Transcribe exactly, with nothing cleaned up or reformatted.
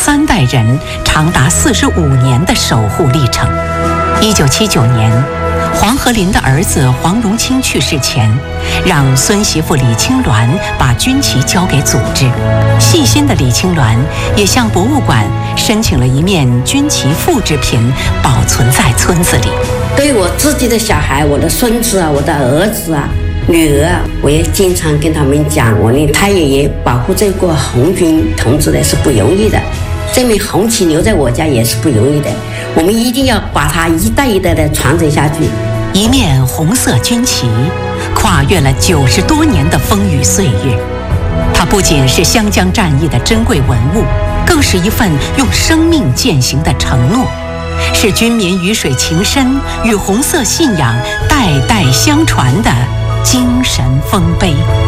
三代人长达四十五年的守护历程。一九七九年，黄河林的儿子黄荣清去世前，让孙媳妇李青鸾把军旗交给组织。细心的李青鸾也向博物馆申请了一面军旗复制品，保存在村子里。 对我自己的小孩，我的孙子啊，我的儿子啊，女儿啊，我也经常跟他们讲，我呢，太爷爷保护这个红军同志的是不容易的，这面红旗留在我家也是不容易的，我们一定要把它一代一代的传承下去。 一面红色军旗，跨越了九十多年的风雨岁月。它不仅是湘江战役的珍贵文物，更是一份用生命践行的承诺，是军民鱼水情深与红色信仰代代相传的精神丰碑。